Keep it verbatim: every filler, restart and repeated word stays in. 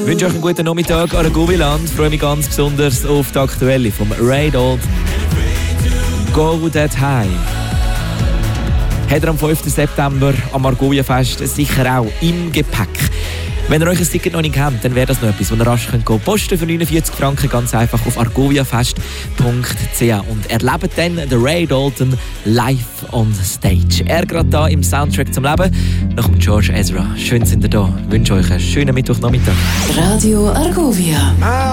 Ich wünsche euch einen guten Nachmittag an der Goviland. Ich freue mich ganz besonders auf die Aktuelle vom Ray Dalton. Go That High. Hat er am fünften September am Argovia-Fest sicher auch im Gepäck. Wenn ihr euch ein Ticket noch nicht habt, dann wäre das noch etwas, wo ihr rasch könnt gehen. Posten für neunundvierzig Franken ganz einfach auf argoviafest punkt c h und erlebt dann den Ray Dalton live on stage. Er gerade da im Soundtrack zum Leben nach dem George Ezra. Schön sind ihr da. Ich wünsche euch einen schönen Mittwochnachmittag. Radio Argovia.